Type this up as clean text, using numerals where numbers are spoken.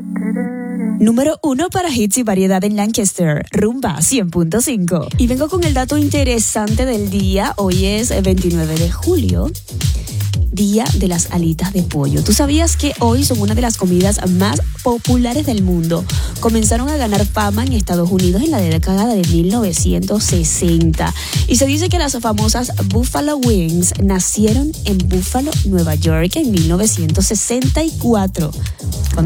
Número 1 para hits y variedad en Lancaster, Rumba 100.5. Y vengo con el dato interesante del día. Hoy es 29 de julio, Día de las alitas de pollo. ¿Tú sabías que hoy son una de las comidas más populares del mundo? Comenzaron a ganar fama en Estados Unidos en la década de 1960. Y se dice que las famosas Buffalo Wings nacieron en Buffalo, Nueva York, en 1964.